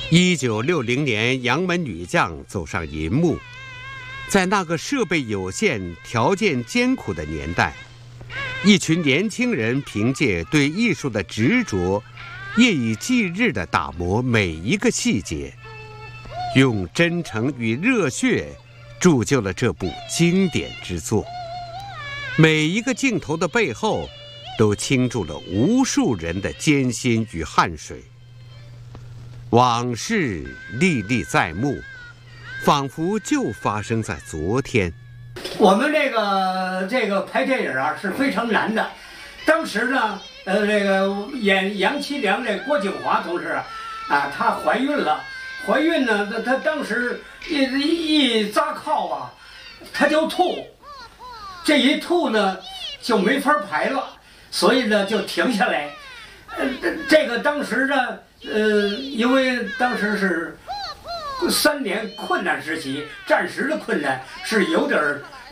1960年，杨门女将走上银幕。在那个设备有限、条件艰苦的年代，一群年轻人凭借对艺术的执着，夜以继日地打磨每一个细节，用真诚与热血铸就了这部经典之作。每一个镜头的背后，都倾注了无数人的艰辛与汗水。往事历历在目，仿佛就发生在昨天。 我们这个拍电影啊是非常难的。当时呢，这个演杨七娘这郭景华同志啊，她怀孕了。怀孕呢，她当时一扎靠啊，她就吐。这一吐呢，就没法排了，所以呢就停下来。这个当时呢，因为当时是3年困难时期，暂时的困难是有点